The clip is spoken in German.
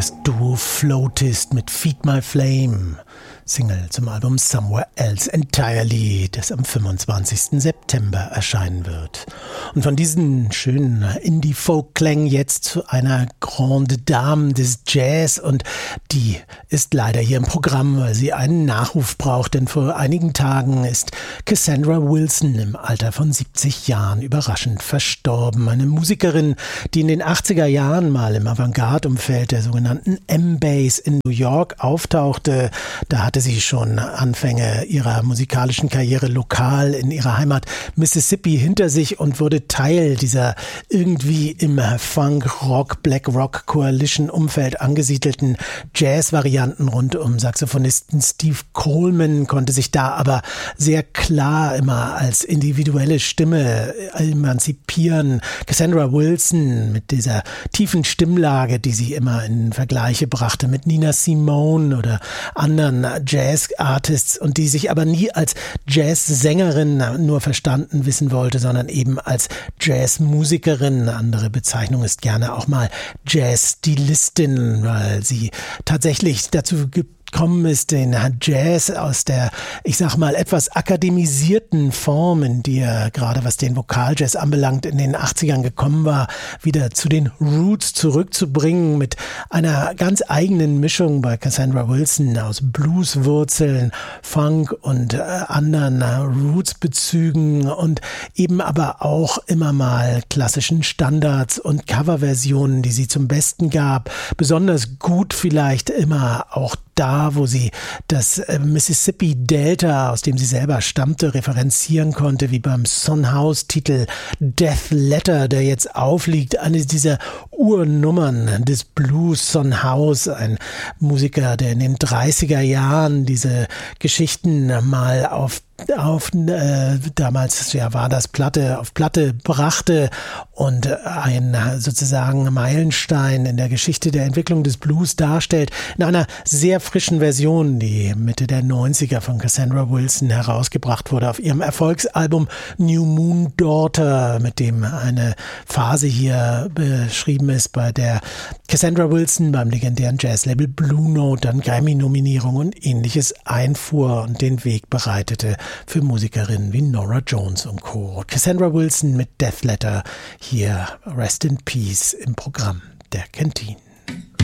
Das Duo Floatist mit Feed My Flame, Single zum Album Somewhere Else Entirely, das am 25. September erscheinen wird. Und von diesen schönen Indie-Folk-Klängen jetzt zu einer Grande Dame des Jazz, und die ist leider hier im Programm, weil sie einen Nachruf braucht, denn vor einigen Tagen ist Cassandra Wilson im Alter von 70 Jahren überraschend verstorben. Eine Musikerin, die in den 80er Jahren mal im Avantgarde-Umfeld der sogenannten M-Bass in New York auftauchte. Da hatte sie schon Anfänge ihrer musikalischen Karriere lokal in ihrer Heimat Mississippi hinter sich und wurde Teil dieser irgendwie im Funk-Rock-Black-Rock-Coalition-Umfeld angesiedelten Jazz-Varianten rund um Saxophonisten Steve Coleman, konnte sich da aber sehr klar immer als individuelle Stimme emanzipieren. Cassandra Wilson mit dieser tiefen Stimmlage, die sie immer in Vergleiche brachte mit Nina Simone oder anderen Jazz-Artists, und die sich aber nie als Jazz-Sängerin nur verstanden wissen wollte, sondern eben als Jazz-Musikerin. Eine andere Bezeichnung ist gerne auch mal Jazz-Stilistin, weil sie tatsächlich dazu gekommen ist, den Jazz aus der, ich sag mal, etwas akademisierten Form, in die er gerade was den Vokaljazz anbelangt, in den 80ern gekommen war, wieder zu den Roots zurückzubringen, mit einer ganz eigenen Mischung bei Cassandra Wilson aus Blueswurzeln, Funk und anderen Roots-Bezügen und eben aber auch immer mal klassischen Standards und Coverversionen, die sie zum Besten gab. Besonders gut vielleicht immer auch da, wo sie das Mississippi Delta, aus dem sie selber stammte, referenzieren konnte, wie beim Son House-Titel Death Letter, der jetzt aufliegt, eine dieser Urnummern des Blues. Son House, ein Musiker, der in den 30er Jahren diese Geschichten mal damals war das auf Platte brachte und ein sozusagen Meilenstein in der Geschichte der Entwicklung des Blues darstellt, in einer sehr frischen Version, die Mitte der 90er von Cassandra Wilson herausgebracht wurde auf ihrem Erfolgsalbum New Moon Daughter, mit dem eine Phase hier beschrieben ist, bei der Cassandra Wilson beim legendären Jazzlabel Blue Note dann Grammy-Nominierung und ähnliches einfuhr und den Weg bereitete für Musikerinnen wie Norah Jones und Co. Cassandra Wilson mit Death Letter, hier Rest in Peace im Programm der Kantine.